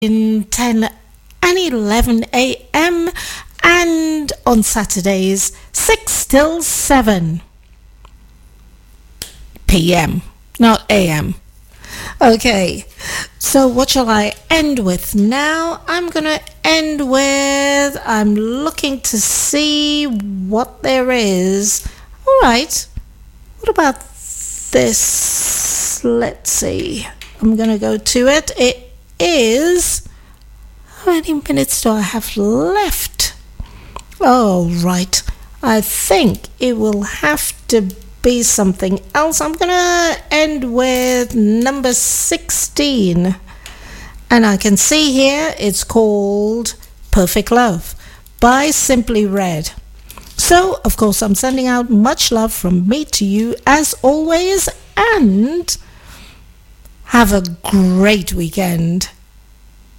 in 10 and 11 a.m. and on Saturdays 6 till 7 p.m., not a.m. Okay, so what shall I end with now? I'm going to end with, I'm looking to see what there is. All right, what about this? Let's see. I'm going to go to it. It is, how many minutes do I have left? Oh, right. I think it will have to be something else. I'm gonna end with number 16, and I can see here it's called Perfect Love by Simply Red. So of course I'm sending out much love from me to you as always, and have a great weekend.